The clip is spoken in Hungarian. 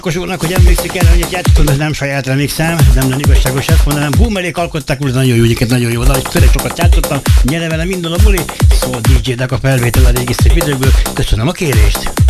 Kosúrnak, hogy emlékszik erre, hogy játszottam, ez nem saját remixem, nem nagyon igazságos ezt mondanám. Boomerék alkották, úgy nagyon jó ügyeket, nagyon jó dal, főleg sokat játszottam, nyere vele minden a buli, szól DJ-nek a felvétel a régi szép időből. Köszönöm a kérést!